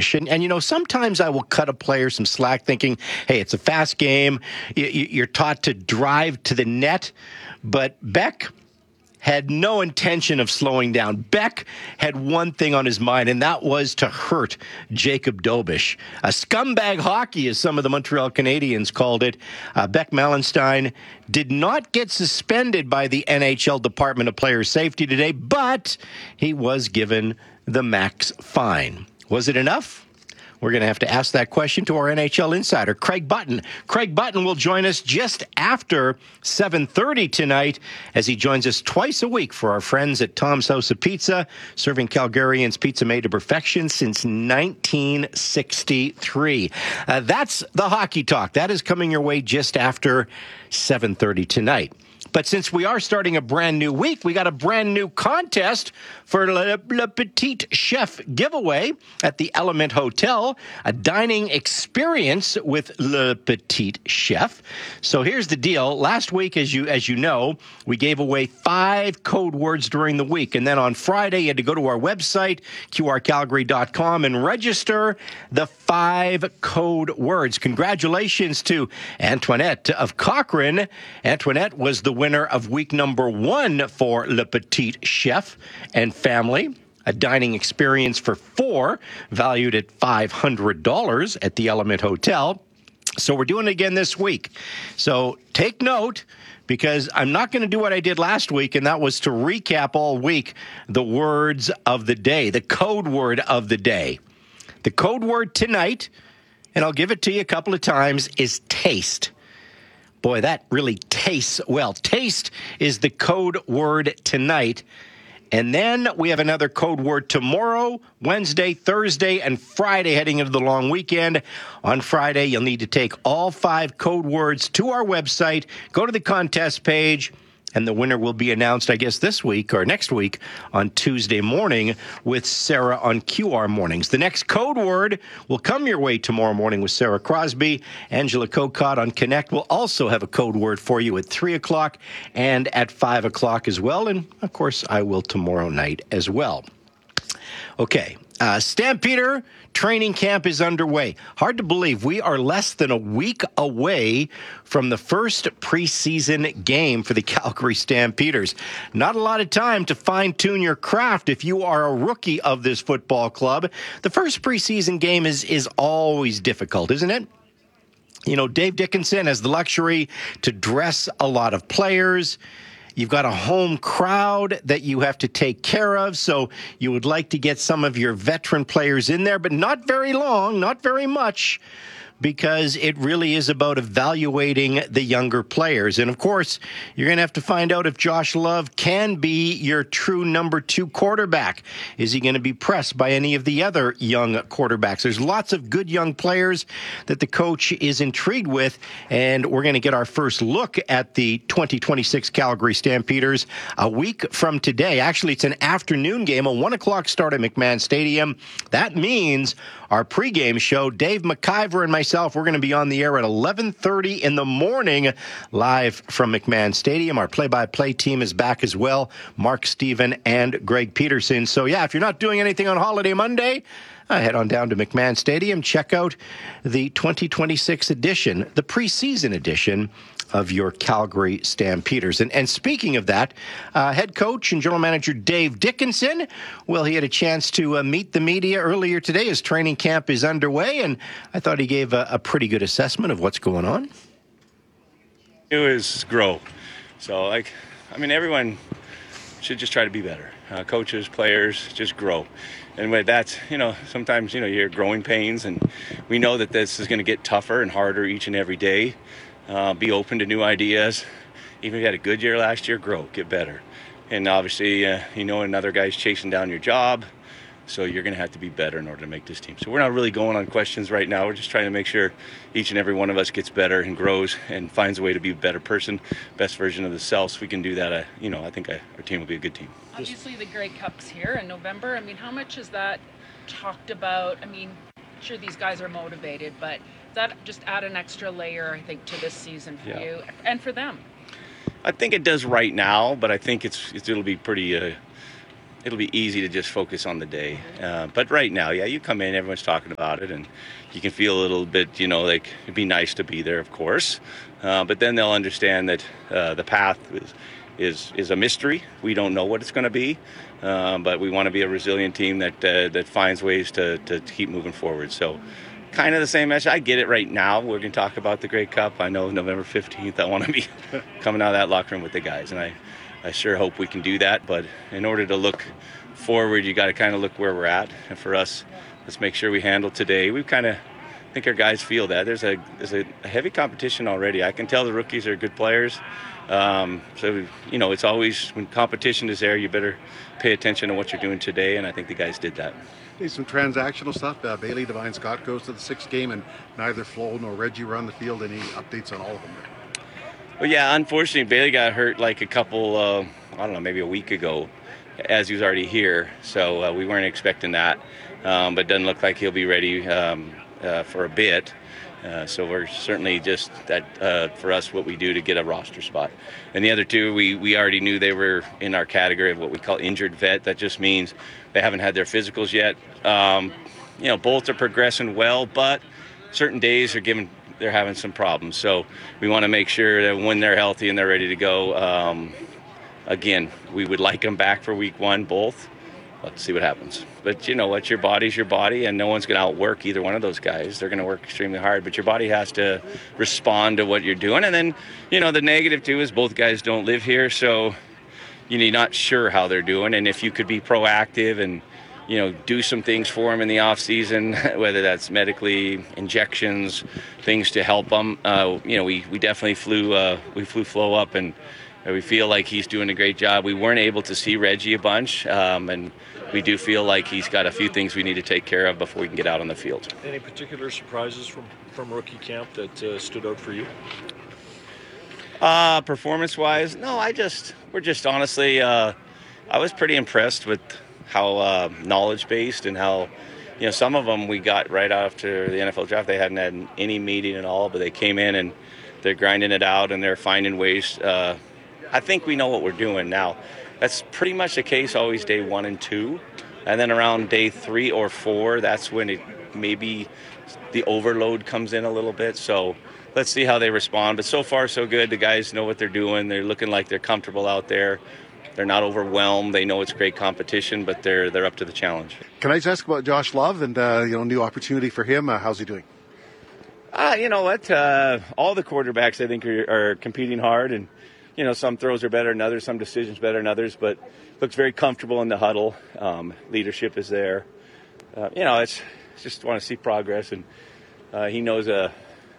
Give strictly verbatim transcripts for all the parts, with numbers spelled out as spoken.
Dobbish. And, and, you know, sometimes I will cut a player some slack thinking, hey, it's a fast game. You're taught to drive to the net. But Beck had no intention of slowing down. Beck had one thing on his mind, and that was to hurt Jacob Dobbish. A scumbag hockey, as some of the Montreal Canadiens called it. Uh, Beck Malenstein did not get suspended by the N H L Department of Player Safety today, but he was given the max fine. Was it enough? We're going to have to ask that question to our N H L insider, Craig Button. Craig Button will join us just after seven thirty tonight as he joins us twice a week for our friends at Tom's House of Pizza, serving Calgarians pizza made to perfection since nineteen sixty-three. Uh, that's the Hockey Talk. That is coming your way just after seven thirty tonight. But since we are starting a brand new week, we got a brand new contest for Le, Le Petit Chef giveaway at the Element Hotel, a dining experience with Le Petit Chef. So here's the deal. Last week, as you as you know, we gave away five code words during the week. And then on Friday, you had to go to our website, Q R Calgary dot com, and register the five code words. Congratulations to Antoinette of Cochrane. Antoinette was the winner of week number one for Le Petit Chef and Family, a dining experience for four, valued at five hundred dollars at the Element Hotel. So we're doing it again this week. So take note, because I'm not going to do what I did last week, and that was to recap all week the words of the day, the code word of the day. The code word tonight, and I'll give it to you a couple of times, is taste. Boy, that really tastes well. Taste is the code word tonight. And then we have another code word tomorrow, Wednesday, Thursday, and Friday heading into the long weekend. On Friday, you'll need to take all five code words to our website, go to the contest page, and the winner will be announced, I guess, this week or next week on Tuesday morning with Sarah on Q R Mornings. The next code word will come your way tomorrow morning with Sarah Crosby. Angela Kokott on Connect will also have a code word for you at three o'clock and at five o'clock as well. And, of course, I will tomorrow night as well. Okay. Uh, Stampeder training camp is underway. Hard to believe we are less than a week away from the first preseason game for the Calgary Stampeders. Not a lot of time to fine-tune your craft if you are a rookie of this football club. The first preseason game is, is always difficult, isn't it? You know, Dave Dickenson has the luxury to dress a lot of players. You've got a home crowd that you have to take care of, so you would like to get some of your veteran players in there, but not very long, not very much, because it really is about evaluating the younger players. And, of course, you're going to have to find out if Josh Love can be your true number two quarterback. Is he going to be pressed by any of the other young quarterbacks? There's lots of good young players that the coach is intrigued with, and we're going to get our first look at the twenty twenty-six Calgary Stampeders a week from today. Actually, it's an afternoon game, a one o'clock start at McMahon Stadium. That means our pregame show, Dave McIver and myself, we're going to be on the air at eleven thirty in the morning, live from McMahon Stadium. Our play-by-play team is back as well, Mark Steven and Greg Peterson. So, yeah, if you're not doing anything on Holiday Monday, uh, head on down to McMahon Stadium. Check out the twenty twenty-six edition, the preseason edition of your Calgary Stampeders. And, and speaking of that, uh, head coach and general manager Dave Dickenson, well, he had a chance to uh, meet the media earlier today as training camp is underway, and I thought he gave a, a pretty good assessment of what's going on. It was grow. So, like, I mean, everyone should just try to be better. Uh, coaches, players, just grow. And with that, you know, sometimes, you know, you hear growing pains, and we know that this is going to get tougher and harder each and every day. Uh, be open to new ideas. Even if you had a good year last year, grow, get better. And obviously, uh, you know, another guy's chasing down your job, so you're going to have to be better in order to make this team. So we're not really going on questions right now. We're just trying to make sure each and every one of us gets better and grows and finds a way to be a better person, best version of themselves. If we can do that, uh, you know, I think uh, our team will be a good team. Obviously, the Grey Cup's here in November. I mean, how much is that talked about? I mean, sure, these guys are motivated, but that just add an extra layer, I think, to this season for yeah. you and for them? I think it does right now, but I think it's, it's it'll be pretty uh, it'll be easy to just focus on the day. Uh, but right now, yeah, you come in, everyone's talking about it, and you can feel a little bit, you know, like it'd be nice to be there, of course. Uh, but then they'll understand that uh, the path is, is is a mystery. We don't know what it's going to be, um, but we want to be a resilient team that uh, that finds ways to, to keep moving forward. So kind of the same message. I get it right now. We're going to talk about the Grey Cup. I know November fifteenth, I want to be coming out of that locker room with the guys, and I, I sure hope we can do that. But in order to look forward, you got to kind of look where we're at. And for us, let's make sure we handle today. We've kind of I think our guys feel that. There's a there's a heavy competition already. I can tell the rookies are good players. Um, so, you know, it's always when competition is there, you better pay attention to what you're doing today, and I think the guys did that. Hey, some transactional stuff. Uh, Bailey Devine Scott goes to the sixth game, and neither Flo nor Reggie were on the field. Any updates on all of them? Well, yeah, unfortunately, Bailey got hurt like a couple, uh, I don't know, maybe a week ago, as he was already here. So uh, we weren't expecting that, um, but it doesn't look like he'll be ready um, uh, for a bit. Uh, so we're certainly just that uh, for us what we do to get a roster spot. And the other two, we, we already knew they were in our category of what we call injured vet. That just means they haven't had their physicals yet. Um, you know, both are progressing well, but certain days are giving they're having some problems. So we want to make sure that when they're healthy and they're ready to go, um, again, we would like them back for week one, both. Let's see what happens. But you know what? Your body's your body, and no one's going to outwork either one of those guys. They're going to work extremely hard, but your body has to respond to what you're doing. And then, you know, the negative, too, is both guys don't live here, so you're not sure how they're doing. And if you could be proactive and, you know, do some things for them in the off season, whether that's medically, injections, things to help them, uh, you know, we, we definitely flew, uh, we flew Flo up, and we feel like he's doing a great job. We weren't able to see Reggie a bunch, um, and we do feel like he's got a few things we need to take care of before we can get out on the field. Any particular surprises from, from rookie camp that uh, stood out for you? Uh, performance-wise, no, I just, we're just honestly, uh, I was pretty impressed with how uh, knowledge-based and how, you know, some of them we got right after the N F L draft. They hadn't had any meeting at all, but they came in and they're grinding it out and they're finding ways. Uh, I think we know what we're doing now. That's pretty much the case always day one and two. And then around day three or four, that's when it maybe the overload comes in a little bit. So let's see how they respond. But so far, so good. The guys know what they're doing. They're looking like they're comfortable out there. They're not overwhelmed. They know it's great competition, but they're they're up to the challenge. Can I just ask about Josh Love and, uh, you know, new opportunity for him? Uh, how's he doing? Uh, you know what? Uh, all the quarterbacks, I think, are, are competing hard. And, you know, some throws are better than others, some decisions better than others, but looks very comfortable in the huddle. Um, leadership is there. Uh, you know, it's just want to see progress. And uh, he knows a,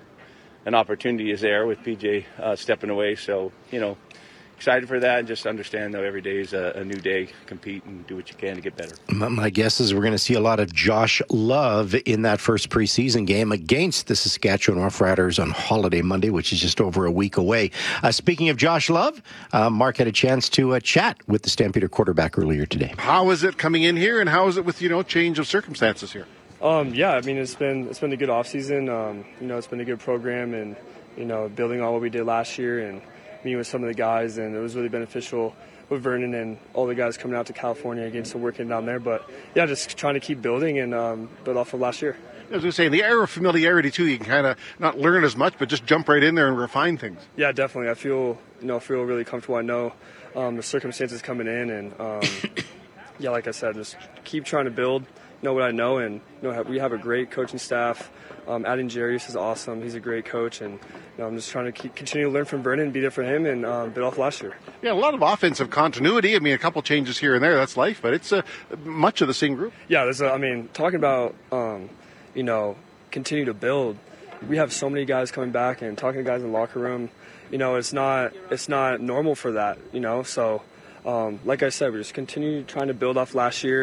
an opportunity is there with P J uh, stepping away. So, you know, excited for that, and just understand, though, every day is a, a new day. Compete and do what you can to get better. My guess is we're going to see a lot of Josh Love in that first preseason game against the Saskatchewan Roughriders on Holiday Monday, which is just over a week away. Uh, speaking of Josh Love, uh, Mark had a chance to uh, chat with the Stampeder quarterback earlier today. How is it coming in here, and how is it with, you know, change of circumstances here? Um, yeah, I mean, it's been it's been a good offseason. Um, you know, it's been a good program, and, you know, building on what we did last year and meeting with some of the guys, and it was really beneficial with Vernon and all the guys coming out to California again, so working down there. But, yeah, just trying to keep building and um, build off of last year. I was going to say, in the era of familiarity, too, you can kind of not learn as much, but just jump right in there and refine things. Yeah, definitely. I feel, you know, feel really comfortable. I know um, the circumstances coming in, and, um, yeah, like I said, just keep trying to build, know what I know, and you know, we have a great coaching staff. Um, adding Jarius is awesome. He's a great coach, and you know, I'm just trying to keep, continue to learn from Vernon and be there for him, and um, build off last year. Yeah, a lot of offensive continuity. I mean, a couple changes here and there. That's life, but it's uh, much of the same group. Yeah, there's. A, I mean, talking about um, you know, continue to build. We have so many guys coming back, and talking to guys in the locker room. You know, it's not it's not normal for that. You know, so. Um, like I said, we just continue trying to build off last year,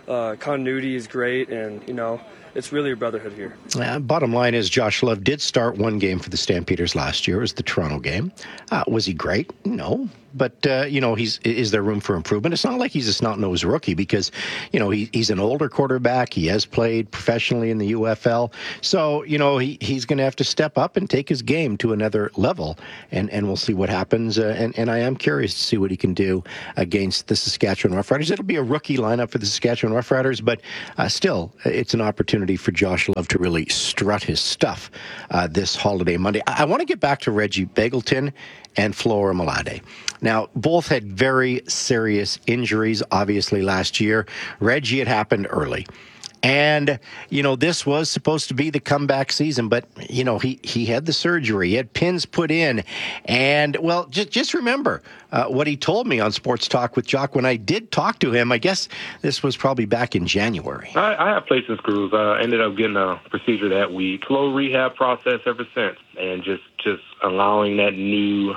uh, continuity is great, and, you know, it's really a brotherhood here. Uh, bottom line is Josh Love did start one game for the Stampeders last year. It was the Toronto game. Uh, was he great? No. But, uh, you know, he's is there room for improvement? It's not like he's a snot-nosed rookie because, you know, he, he's an older quarterback. He has played professionally in the U F L. So, you know, he, he's going to have to step up and take his game to another level. And, and we'll see what happens. Uh, and, and I am curious to see what he can do against the Saskatchewan Roughriders. It'll be a rookie lineup for the Saskatchewan Roughriders, but uh, still, it's an opportunity for Josh Love to really strut his stuff uh, this holiday Monday. I, I want to get back to Reggie Begelton and Flo Orimolade. Now, both had very serious injuries, obviously, last year. Reggie had happened early. And, you know, this was supposed to be the comeback season, but, you know, he, he had the surgery. He had pins put in. And, well, just, just remember uh, what he told me on Sports Talk with Jock when I did talk to him. I guess this was probably back in January. I, I have placed in screws. I uh, ended up getting a procedure that week. Slow rehab process ever since. And just, just allowing that new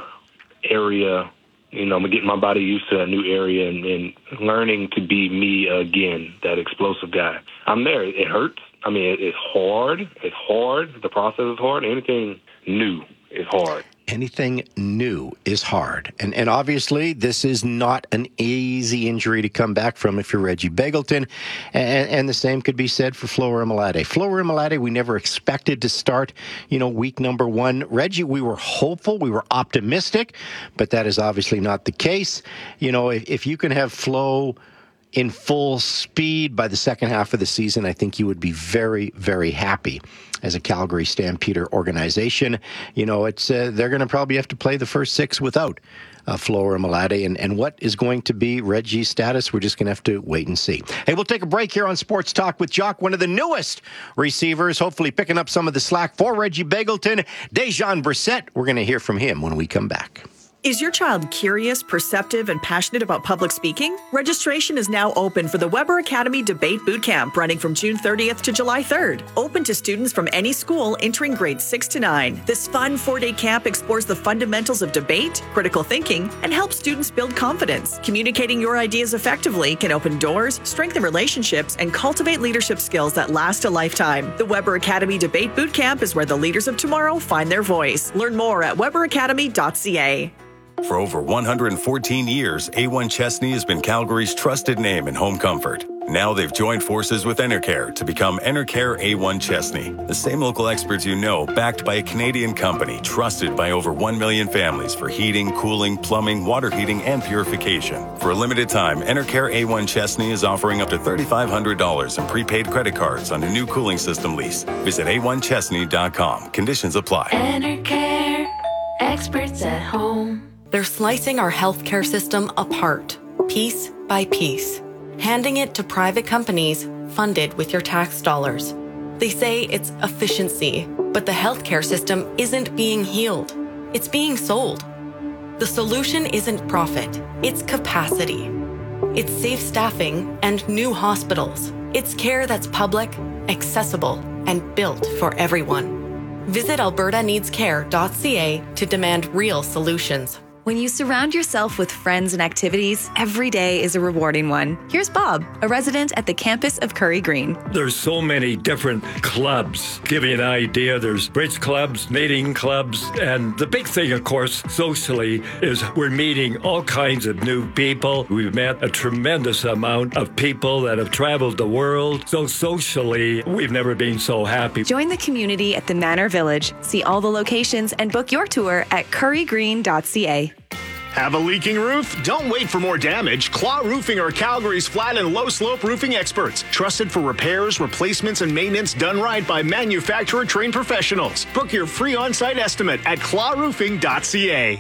area, you know, I'm getting my body used to a new area and, and learning to be me again, that explosive guy. I'm there. It hurts. I mean, it, it's hard. It's hard. The process is hard. Anything new is hard. Anything new is hard. And and obviously, this is not an easy injury to come back from if you're Reggie Begelton. And, and the same could be said for Flo Orimolade. Flo Orimolade, we never expected to start, you know, week number one. Reggie, we were hopeful, we were optimistic, but that is obviously not the case. You know, if, if you can have Flo in full speed by the second half of the season, I think you would be very, very happy as a Calgary Stampeder organization. You know, it's uh, they're going to probably have to play the first six without uh, Flo Orimolade. And, and what is going to be Reggie's status, we're just going to have to wait and see. Hey, we'll take a break here on Sports Talk with Jock, one of the newest receivers, hopefully picking up some of the slack for Reggie Begelton, Dejan Brissett. We're going to hear from him when we come back. Is your child curious, perceptive, and passionate about public speaking? Registration is now open for the Weber Academy Debate Bootcamp, running from June thirtieth to July third. Open to students from any school entering grades six to nine. This fun four-day camp explores the fundamentals of debate, critical thinking, and helps students build confidence. Communicating your ideas effectively can open doors, strengthen relationships, and cultivate leadership skills that last a lifetime. The Weber Academy Debate Bootcamp is where the leaders of tomorrow find their voice. Learn more at weber academy dot c a. For over one hundred fourteen years, A one Chesney has been Calgary's trusted name in home comfort. Now they've joined forces with Enercare to become Enercare A one Chesney. The same local experts you know, backed by a Canadian company, trusted by over one million families for heating, cooling, plumbing, water heating, and purification. For a limited time, Enercare A one Chesney is offering up to three thousand five hundred dollars in prepaid credit cards on a new cooling system lease. Visit a one chesney dot com. Conditions apply. Enercare, experts at home. They're slicing our healthcare system apart, piece by piece, handing it to private companies funded with your tax dollars. They say it's efficiency, but the healthcare system isn't being healed. It's being sold. The solution isn't profit, it's capacity. It's safe staffing and new hospitals. It's care that's public, accessible, and built for everyone. Visit alberta needs care dot c a to demand real solutions. When you surround yourself with friends and activities, every day is a rewarding one. Here's Bob, a resident at the campus of Curry Green. There's so many different clubs. Give you an idea, there's bridge clubs, knitting clubs, and the big thing, of course, socially, is we're meeting all kinds of new people. We've met a tremendous amount of people that have traveled the world. So socially, we've never been so happy. Join the community at the Manor Village. See all the locations and book your tour at curry green dot c a. Have a leaking roof? Don't wait for more damage. Claw Roofing are Calgary's flat and low slope roofing experts. Trusted for repairs, replacements, and maintenance done right by manufacturer trained professionals. Book your free on-site estimate at claw roofing dot c a.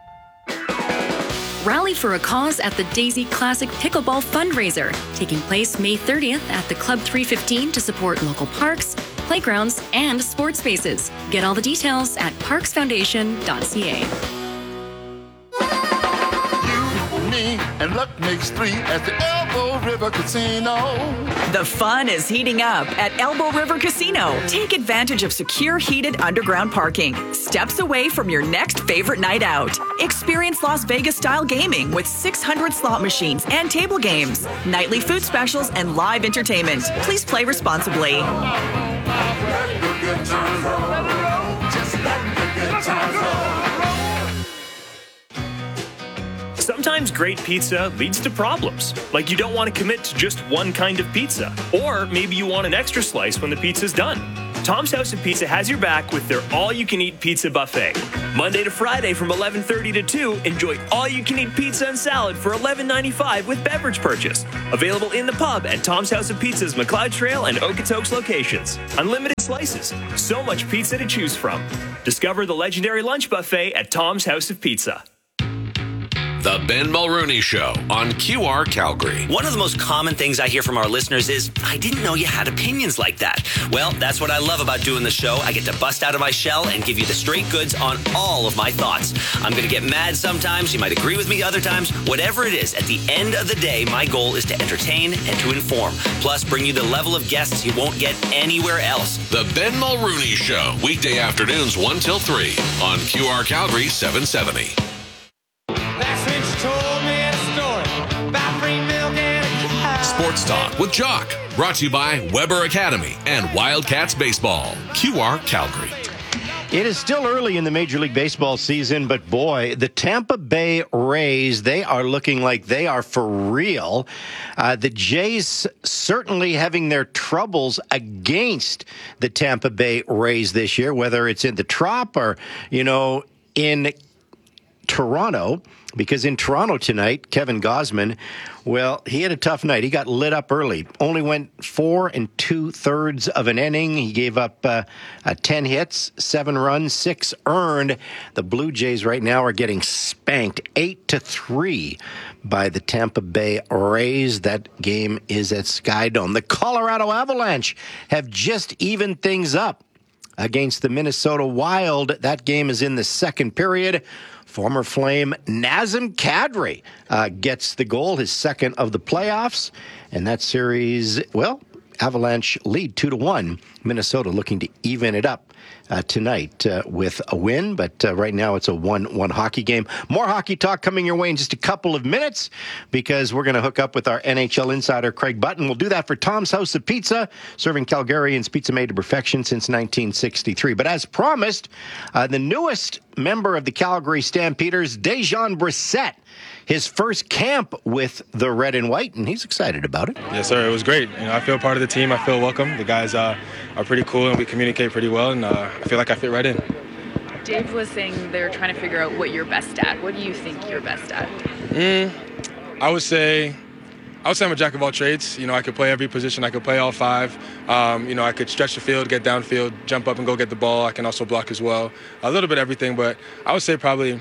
Rally for a cause at the Daisy Classic Pickleball Fundraiser, taking place May thirtieth at the Club three fifteen to support local parks, playgrounds, and sports spaces. Get all the details at parks foundation dot c a. Me and luck makes three at the Elbow River Casino. The fun is heating up at Elbow River Casino. Take advantage of secure, heated underground parking, steps away from your next favorite night out. Experience Las Vegas-style gaming with six hundred slot machines and table games, nightly food specials, and live entertainment. Please play responsibly. Sometimes great pizza leads to problems, like you don't want to commit to just one kind of pizza, or maybe you want an extra slice when the pizza's done. Tom's House of Pizza has your back with their all-you-can-eat pizza buffet. Monday to Friday from eleven thirty to two, enjoy all-you-can-eat pizza and salad for eleven ninety-five with beverage purchase. Available in the pub at Tom's House of Pizza's McLeod Trail and Okotoks locations. Unlimited slices, so much pizza to choose from. Discover the legendary lunch buffet at Tom's House of Pizza. The Ben Mulrooney Show on Q R Calgary. One of the most common things I hear from our listeners is, I didn't know you had opinions like that. Well, that's what I love about doing the show. I get to bust out of my shell and give you the straight goods on all of my thoughts. I'm going to get mad sometimes. You might agree with me other times. Whatever it is, at the end of the day, my goal is to entertain and to inform. Plus, bring you the level of guests you won't get anywhere else. The Ben Mulrooney Show. Weekday afternoons one till three on Q R Calgary seven seventy. Sports Talk with Jock, brought to you by Weber Academy and Wildcats Baseball. Q R Calgary. It is still early in the Major League Baseball season, but boy, the Tampa Bay Rays, they are looking like they are for real. Uh, the Jays certainly having their troubles against the Tampa Bay Rays this year, whether it's in the Trop or, you know, in Toronto. Because in Toronto tonight, Kevin Gausman, well, he had a tough night. He got lit up early. Only went four and two thirds of an inning. He gave up uh, uh, ten hits, seven runs, six earned. The Blue Jays right now are getting spanked eight to three by the Tampa Bay Rays. That game is at Skydome. The Colorado Avalanche have just evened things up against the Minnesota Wild. That game is in the second period. Former Flame Nazem Kadri uh, gets the goal, his second of the playoffs. And that series, well, Avalanche lead two to one. Minnesota looking to even it up uh, tonight uh, with a win, but uh, right now it's a one one hockey game. More hockey talk coming your way in just a couple of minutes because we're going to hook up with our N H L insider Craig Button. We'll do that for Tom's House of Pizza, serving Calgarians pizza made to perfection since nineteen sixty-three. But as promised, uh, the newest member of the Calgary Stampeders, Dejan Brissett, his first camp with the red and white, and he's excited about it. Yes, sir. It was great. You know, I feel part of the team. I feel welcome. The guys uh, are pretty cool, and we communicate pretty well, and uh, I feel like I fit right in. Dave was saying they're trying to figure out what you're best at. What do you think you're best at? Mm, I would say, I would say I'm a jack of all trades. You know, I could play every position. I could play all five. Um, you know, I could stretch the field, get downfield, jump up and go get the ball. I can also block as well. A little bit of everything, but I would say probably,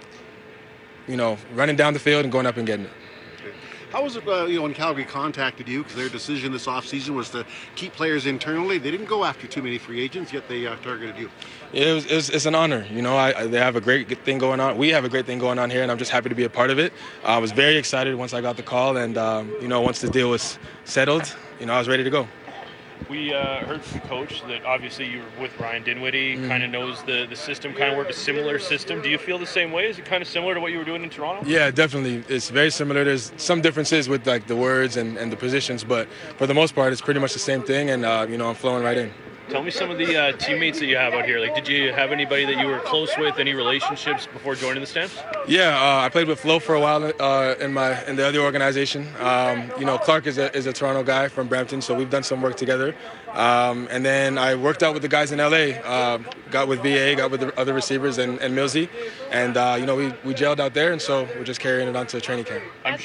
you know, running down the field and going up and getting it. How was it, uh, you know, when Calgary contacted you? Because their decision this offseason was to keep players internally. They didn't go after too many free agents, yet they uh, targeted you. It was, it was, it's an honor. You know, I, I, they have a great thing going on. We have a great thing going on here, and I'm just happy to be a part of it. Uh, I was very excited once I got the call, and, um, you know, once the deal was settled, you know, I was ready to go. We uh, heard from Coach that obviously you were with Ryan Dinwiddie, mm. kind of knows the, the system, kind of work a similar system. Do you feel the same way? Is it kind of similar to what you were doing in Toronto? Yeah, definitely. It's very similar. There's some differences with like the words and, and the positions, but for the most part, it's pretty much the same thing, and, uh, you know, I'm flowing right in. Tell me some of the uh, teammates that you have out here. Like, did you have anybody that you were close with, any relationships before joining the Stamps? Yeah, uh, I played with Flo for a while uh, in my in the other organization. Um, you know, Clark is a is a Toronto guy from Brampton, so we've done some work together. Um, and then I worked out with the guys in L A. Uh, got with V A, got with the other receivers and, and Millsy, and uh, you know we we gelled out there, and so we're just carrying it on to training camp. I'm sh-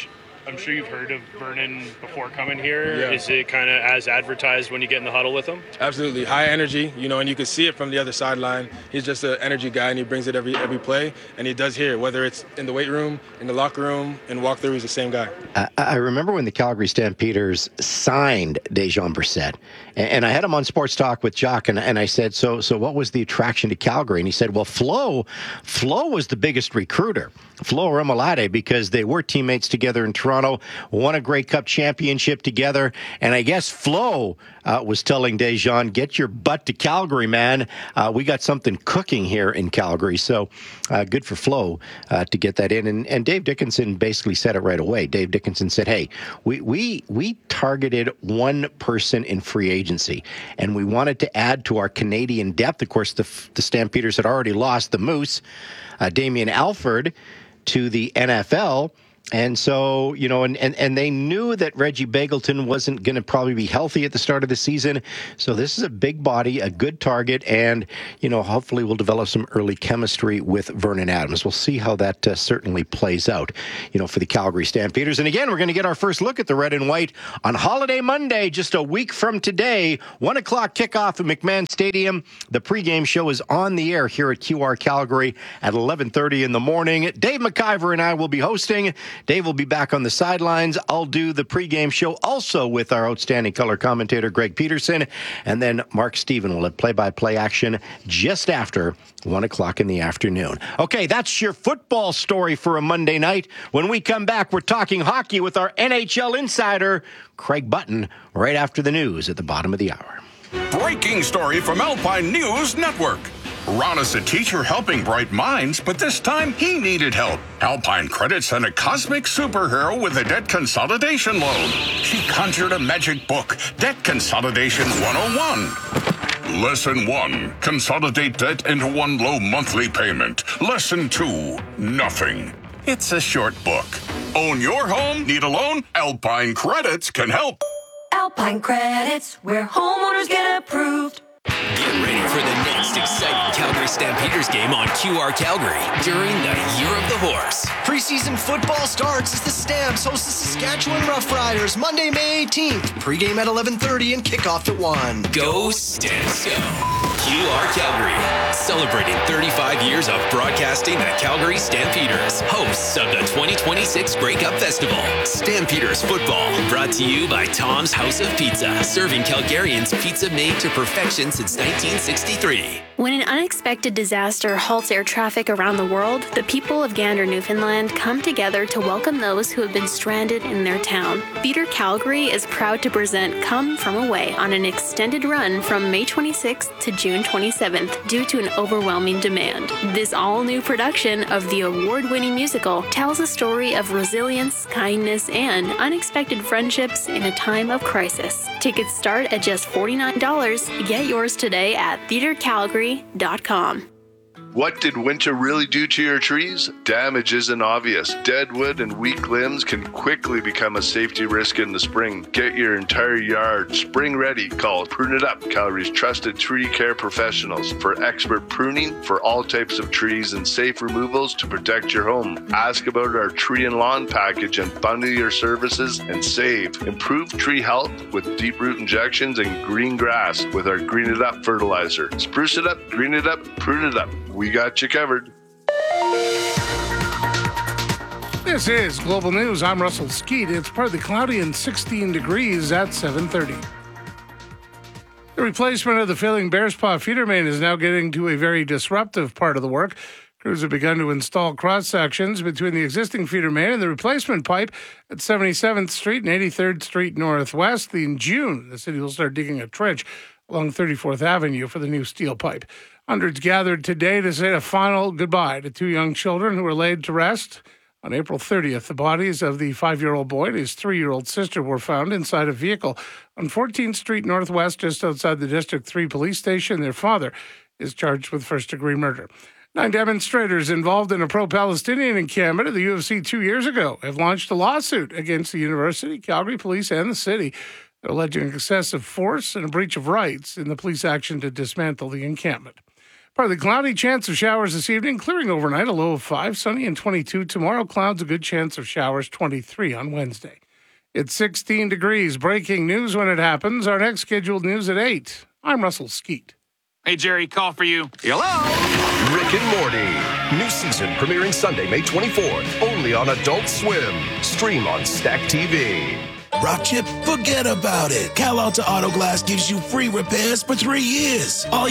I'm sure you've heard of Vernon before coming here. Yeah. Is it kind of as advertised when you get in the huddle with him? Absolutely. High energy, you know, and you can see it from the other sideline. He's just an energy guy, and he brings it every every play, and he does here, whether it's in the weight room, in the locker room, in walkthrough, he's the same guy. I, I remember when the Calgary Stampeders signed Dejon Brissett, and, and I had him on Sports Talk with Jock, and, and I said, so so what was the attraction to Calgary? And he said, well, Flo, Flo was the biggest recruiter, Flo Remolade, because they were teammates together in Toronto, won a Grey Cup championship together, and I guess Flo uh, was telling Dejon, get your butt to Calgary, man. Uh, we got something cooking here in Calgary. So uh, good for Flo uh, to get that in. And, and Dave Dickinson basically said it right away. Dave Dickinson said, hey, we, we, we targeted one person in free agency, and we wanted to add to our Canadian depth. Of course, the, the Stampeders had already lost the Moose, uh, Damian Alford, to the N F L. And so, you know, and, and, and they knew that Reggie Begelton wasn't going to probably be healthy at the start of the season. So this is a big body, a good target, and, you know, hopefully we'll develop some early chemistry with Vernon Adams. We'll see how that uh, certainly plays out, you know, for the Calgary Stampeders. And again, we're going to get our first look at the red and white on Holiday Monday, just a week from today. One o'clock kickoff at McMahon Stadium. The pregame show is on the air here at Q R Calgary at eleven thirty in the morning. Dave McIver and I will be hosting. Dave will be back on the sidelines. I'll do the pregame show also with our outstanding color commentator, Greg Peterson. And then Mark Stephen will have play-by-play action just after one o'clock in the afternoon. Okay, that's your football story for a Monday night. When we come back, we're talking hockey with our N H L insider, Craig Button, right after the news at the bottom of the hour. Breaking story from Alpine News Network. Ron is a teacher helping bright minds, but this time he needed help. Alpine Credit sent a cosmic superhero with a debt consolidation loan. She conjured a magic book, Debt Consolidation one oh one. Lesson one, consolidate debt into one low monthly payment. Lesson two, nothing. It's a short book. Own your home? Need a loan? Alpine Credits can help. Alpine Credits, where homeowners get approved. Get ready for the next exciting Calgary Stampeders game on Q R Calgary during the Year of the Horse. Preseason football starts as the Stamps host the Saskatchewan Roughriders Monday, May eighteenth. Pregame at eleven thirty and kickoff at one. Go Stamps go! Q R Calgary, celebrating thirty-five years of broadcasting the Calgary Stampeders, hosts of the twenty twenty-six Grey Cup Festival. Stampeders football, brought to you by Tom's House of Pizza, serving Calgarians pizza made to perfection since nineteen sixty-three. When an unexpected disaster halts air traffic around the world, the people of Gander, Newfoundland come together to welcome those who have been stranded in their town. Theatre Calgary is proud to present Come From Away on an extended run from May twenty-sixth to June twenty-seventh due to an overwhelming demand. This all-new production of the award-winning musical tells a story of resilience, kindness, and unexpected friendships in a time of crisis. Tickets start at just forty-nine dollars. Get yours today at theatre calgary dot com. What did winter really do to your trees? Damage isn't obvious. Dead wood and weak limbs can quickly become a safety risk in the spring. Get your entire yard spring ready. Call Prune It Up, Calgary's trusted tree care professionals, for expert pruning for all types of trees and safe removals to protect your home. Ask about our tree and lawn package and bundle your services and save. Improve tree health with deep root injections and green grass with our Green It Up fertilizer. Spruce it up, green it up, prune it up. We got you covered. This is Global News. I'm Russell Skeet. It's partly cloudy and sixteen degrees at seven thirty. The replacement of the failing Bearspaw feeder main is now getting to a very disruptive part of the work. Crews have begun to install cross-sections between the existing feeder main and the replacement pipe at seventy-seventh Street and eighty-third Street Northwest. In June, the city will start digging a trench along thirty-fourth Avenue for the new steel pipe. Hundreds gathered today to say a final goodbye to two young children who were laid to rest. On April thirtieth, the bodies of the five-year-old boy and his three-year-old sister were found inside a vehicle on fourteenth Street Northwest, just outside the District three police station. Their father is charged with first-degree murder. Nine demonstrators involved in a pro-Palestinian encampment at the U of C two years ago have launched a lawsuit against the university, Calgary Police, and the city. They're alleging excessive force and a breach of rights in the police action to dismantle the encampment. Partly cloudy, chance of showers this evening, clearing overnight, a low of five, sunny and twenty-two tomorrow. Clouds, a good chance of showers, twenty-three on Wednesday. It's sixteen degrees. Breaking news when it happens. Our next scheduled news at eight. I'm Russell Skeet. Hey, Jerry, call for you. Hello? Rick and Morty. New season premiering Sunday, May twenty-fourth. Only on Adult Swim. Stream on Stack T V. Rock chip? Forget about it. Cal Alta Auto Glass gives you free repairs for three years. All